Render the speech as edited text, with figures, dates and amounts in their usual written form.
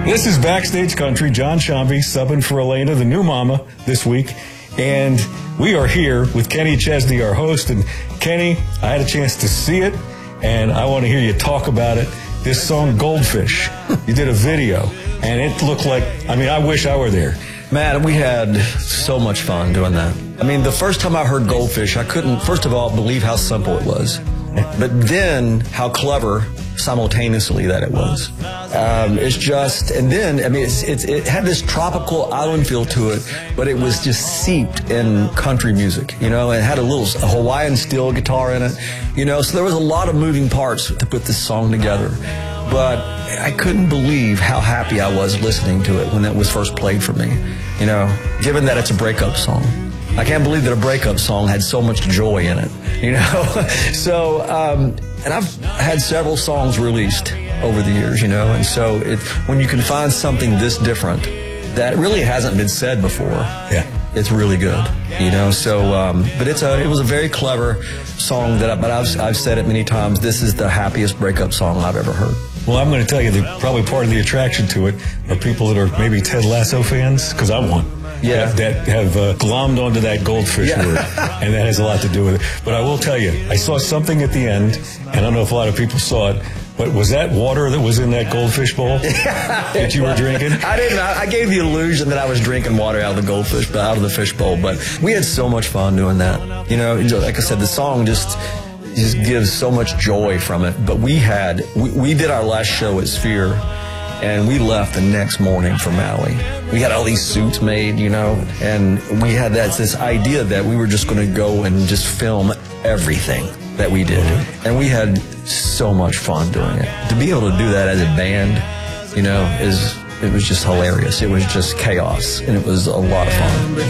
This is Backstage Country. John Shambi subbing for Elena, the new mama, this week. And we are here with Kenny Chesney, our host. And Kenny, I had a chance to see it, and I want to hear you talk about it. This song, Goldfish, you did a video, and it looked like, I wish I were there. Man, we had so much fun doing that. The first time I heard Goldfish, I couldn't, first of all, believe how simple it was. But then how clever simultaneously that it was. It's just, and then, it had this tropical island feel to it, but it was just seeped in country music, It had a Hawaiian steel guitar in it, so there was a lot of moving parts to put this song together. But I couldn't believe how happy I was listening to it when it was first played for me, given that it's a breakup song. I can't believe that a breakup song had so much joy in it, So, and I've had several songs released over the years, and so when you can find something this different that really hasn't been said before, it's really good, So, but it was a very clever song but I've said it many times. This is the happiest breakup song I've ever heard. Well, I'm going to tell you that probably part of the attraction to it are people that are maybe Ted Lasso fans, because I'm one. Yeah. That have glommed onto that goldfish word, and that has a lot to do with it. But I will tell you, I saw something at the end, and I don't know if a lot of people saw it, but was that water that was in that goldfish bowl that you were drinking? I didn't. I gave the illusion that I was drinking water out of the fish bowl, but we had so much fun doing that. Like I said, the song just gives so much joy from it. But we did our last show at Sphere, and we left the next morning for Maui. We had all these suits made, and we had this idea that we were just going to go and just film everything that we did. And we had so much fun doing it. To be able to do that as a band, it was just hilarious. It was just chaos, and it was a lot of fun.